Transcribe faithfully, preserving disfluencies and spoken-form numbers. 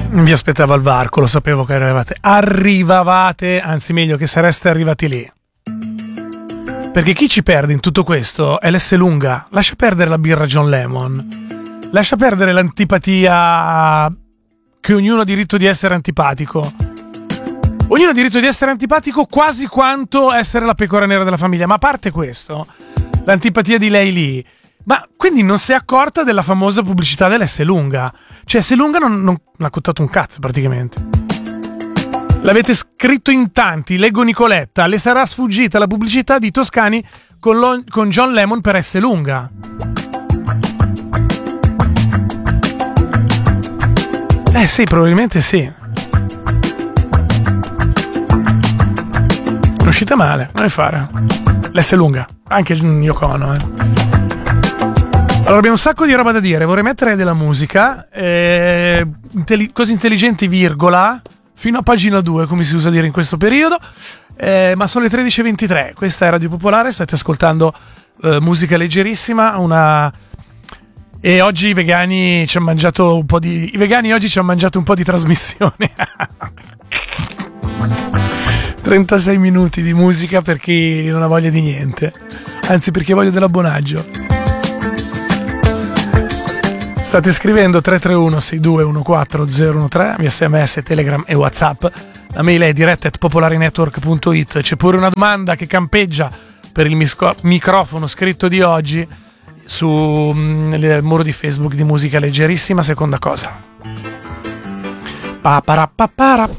Vi aspettavo al varco, lo sapevo che arrivavate. Arrivavate, anzi meglio che sareste arrivati lì. Perché chi ci perde in tutto questo è l'S lunga. Lascia perdere la birra John Lemon. Lascia perdere l'antipatia che ognuno ha diritto di essere antipatico. Ognuno ha diritto di essere antipatico quasi quanto essere la pecora nera della famiglia. Ma a parte questo, l'antipatia di lei lì. Ma quindi non si è accorta della famosa pubblicità dell'S lunga? Cioè S lunga non, non, non ha contato un cazzo praticamente. L'avete scritto in tanti. Leggo Nicoletta. Le sarà sfuggita la pubblicità di Toscani con, lo, con John Lemon per S lunga. Eh sì, probabilmente sì. È uscita male, non è fare. L'S lunga, anche il Yoko Ono, eh. Allora abbiamo un sacco di roba da dire. Vorrei mettere della musica, eh, intelli- cose intelligenti, virgola, fino a pagina due, come si usa dire in questo periodo, eh, ma sono le tredici e ventitré. Questa è Radio Popolare, state ascoltando eh, musica leggerissima, una... e oggi i vegani ci hanno mangiato un po' di... I vegani oggi ci hanno mangiato un po' di trasmissione. trentasei minuti di musica per chi non ha voglia di niente, anzi per chi ha voglia dell'abbonaggio. State scrivendo tre tre uno sei due uno quattro zero uno tre via sms, Telegram e WhatsApp. La mail è diretta at popolarinetwork punto it. C'è pure una domanda che campeggia per il misco- microfono scritto di oggi sul mm, muro di Facebook di Musica Leggerissima. Seconda cosa. Pa, para, pa, para, pa.